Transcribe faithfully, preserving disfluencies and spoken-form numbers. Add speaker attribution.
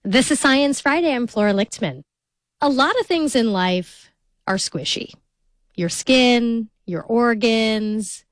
Speaker 1: This is Science Friday. I'm Flora Lichtman. A lot of things in life are squishy. Your skin, your organs,